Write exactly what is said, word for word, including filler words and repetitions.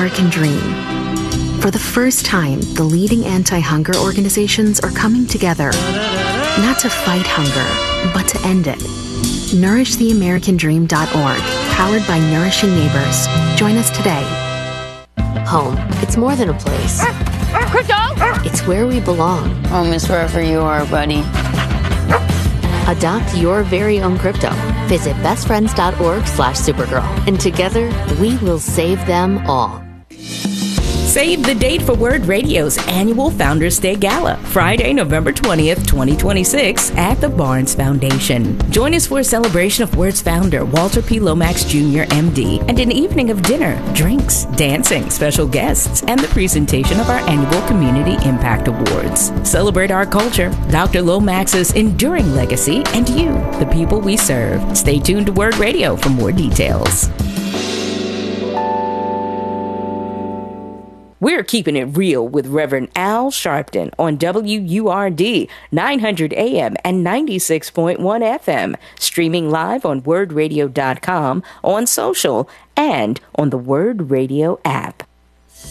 American Dream. For the first time, the leading anti-hunger organizations are coming together, not to fight hunger, but to end it. nourish the american dream dot org, powered by Nourishing Neighbors. Join us today. Home, it's more than a place. It's where we belong. Home is wherever you are, buddy. Adopt your very own crypto. Visit bestfriends.org slash Supergirl. And together, we will save them all. Save the date for Word Radio's annual Founders Day Gala, Friday, November twentieth, twenty twenty-six, at the Barnes Foundation. Join us for a celebration of Word's founder, Walter P. Lomax Junior M D, and an evening of dinner, drinks, dancing, special guests, and the presentation of our annual Community Impact Awards. Celebrate our culture, Doctor Lomax's enduring legacy, and you, the people we serve. Stay tuned to Word Radio for more details. We're keeping it real with Reverend Al Sharpton on W U R D nine hundred A M and ninety-six point one F M, streaming live on word radio dot com, on social, and on the Word Radio app.